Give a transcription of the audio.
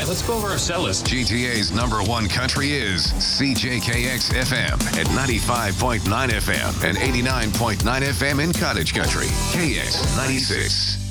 let's go over our set list. GTA's #1 country is CJKX FM at 95.9 FM and 89.9 FM in Cottage Country. KX 96.